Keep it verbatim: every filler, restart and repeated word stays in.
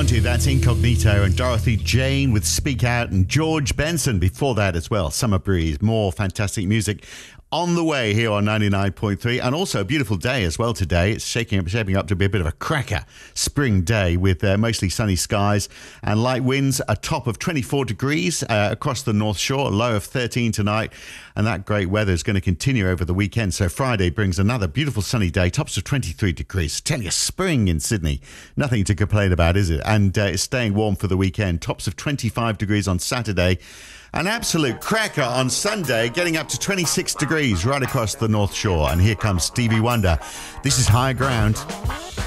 Wanted, that's Incognito and Dorothy Jane with Speak Out, and George Benson before that as well. Summer Breeze, more fantastic music on the way here on ninety-nine point three, and also a beautiful day as well today. It's shaking up, shaping up to be a bit of a cracker spring day with uh, mostly sunny skies and light winds. A top of twenty-four degrees uh, across the North Shore, a low of thirteen tonight, and that great weather is going to continue over the weekend. So Friday brings another beautiful sunny day, tops of twenty-three degrees. Tell you, spring in Sydney, nothing to complain about, is it? And uh, it's staying warm for the weekend, tops of twenty-five degrees on Saturday. An absolute cracker on Sunday, getting up to twenty-six degrees right across the North Shore. And here comes Stevie Wonder. This is High Ground.